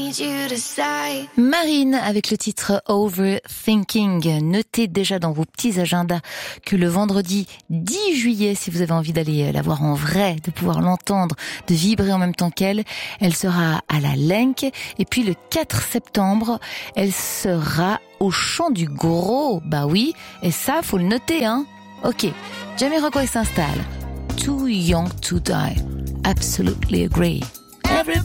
Marine avec le titre Overthinking. Notez déjà dans vos petits agendas que le vendredi 10 juillet, si vous avez envie d'aller la voir en vrai, de pouvoir l'entendre, de vibrer en même temps qu'elle, elle sera à la Lenk. Et puis le 4 septembre, elle sera au Chant du Gros. Bah oui, et ça, faut le noter, hein. Ok, Jamiroquai s'installe. Too young to die. Absolutely agree.